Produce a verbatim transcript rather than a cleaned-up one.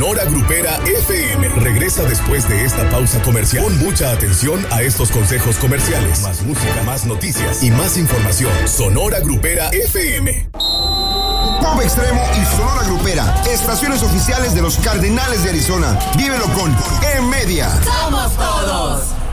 Sonora Grupera F M regresa después de esta pausa comercial. Pon mucha atención a estos consejos comerciales. Más música, más noticias y más información. Sonora Grupera F M. Pop Extremo y Sonora Grupera, estaciones oficiales de los Cardenales de Arizona. Vívelo con E-Media. ¡Somos todos!